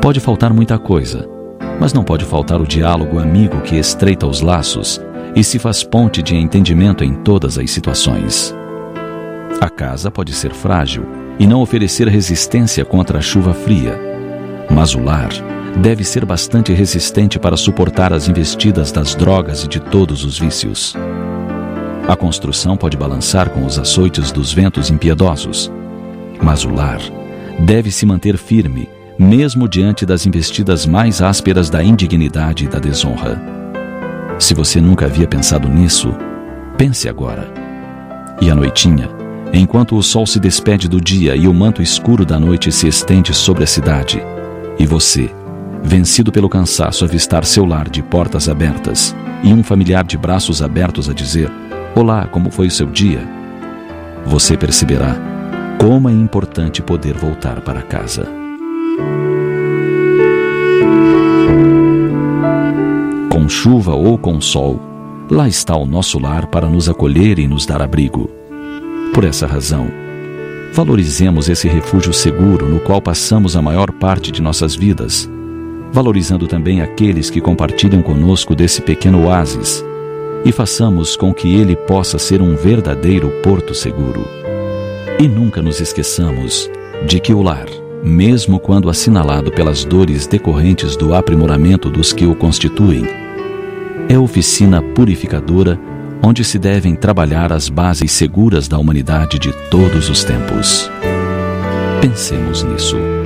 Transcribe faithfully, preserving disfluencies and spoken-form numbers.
Pode faltar muita coisa, mas não pode faltar o diálogo amigo que estreita os laços e se faz ponte de entendimento em todas as situações. A casa pode ser frágil e não oferecer resistência contra a chuva fria, mas o lar deve ser bastante resistente para suportar as investidas das drogas e de todos os vícios. A construção pode balançar com os açoites dos ventos impiedosos, mas o lar deve se manter firme, mesmo diante das investidas mais ásperas da indignidade e da desonra. Se você nunca havia pensado nisso, pense agora. E à noitinha, enquanto o sol se despede do dia e o manto escuro da noite se estende sobre a cidade, e você, vencido pelo cansaço, avistar seu lar de portas abertas e um familiar de braços abertos a dizer: "Olá, como foi o seu dia?", você perceberá como é importante poder voltar para casa. Com chuva ou com sol, lá está o nosso lar para nos acolher e nos dar abrigo. Por essa razão, valorizemos esse refúgio seguro no qual passamos a maior parte de nossas vidas, valorizando também aqueles que compartilham conosco desse pequeno oásis, e façamos com que ele possa ser um verdadeiro porto seguro. E nunca nos esqueçamos de que o lar, mesmo quando assinalado pelas dores decorrentes do aprimoramento dos que o constituem, é oficina purificadora onde se devem trabalhar as bases seguras da humanidade de todos os tempos. Pensemos nisso.